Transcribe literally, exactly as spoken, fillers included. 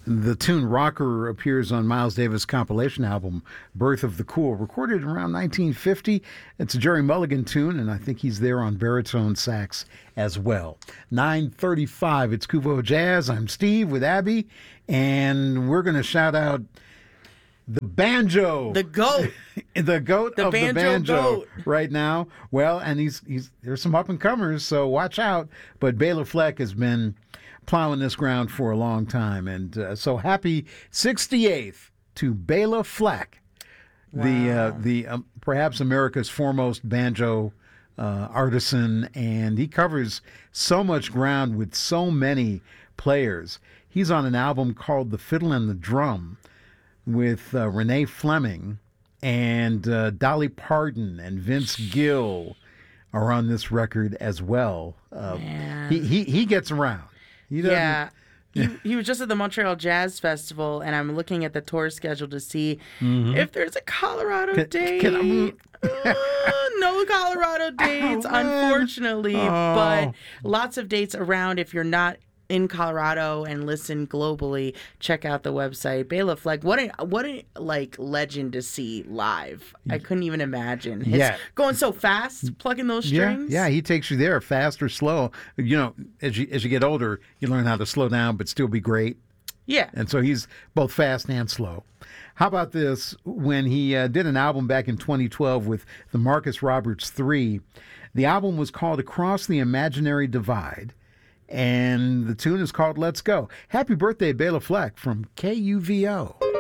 The tune Rocker appears on Miles Davis' compilation album, Birth of the Cool, recorded around nineteen fifty. It's a Jerry Mulligan tune, and I think he's there on baritone sax as well. nine thirty-five, it's Kuvo Jazz. I'm Steve with Abby, and we're going to shout out the banjo. The GOAT. the GOAT the of banjo the banjo goat. right now. Well, and he's he's there's some up-and-comers, so watch out. But Bela Fleck has been plowing this ground for a long time. And uh, so happy sixty-eighth to Bela Fleck, Wow. the uh, the um, perhaps America's foremost banjo uh, artisan. And he covers so much ground with so many players. He's on an album called The Fiddle and the Drum with uh, Renee Fleming and uh, Dolly Parton and Vince Gill are on this record as well. Uh, Man. he, he, he gets around. He doesn't- Yeah. He, he was just at the Montreal Jazz Festival, and I'm looking at the tour schedule to see if there's a Colorado Can- date. can Uh, no Colorado dates, Oh, man. unfortunately, Oh. but lots of dates around. If you're not in Colorado and listen globally, check out the website. Bela Fleck, what a what a like legend to see live. I couldn't even imagine. His, Yeah. going so fast, plucking those Yeah, strings. yeah, he takes you there, fast or slow. You know, as you as you get older, you learn how to slow down but still be great. yeah. And so he's both fast and slow. How about this? When he uh, did an album back in twenty twelve with the Marcus Roberts Three, the album was called Across the Imaginary Divide, and the tune is called Let's Go. Happy birthday, Bela Fleck from K U V O.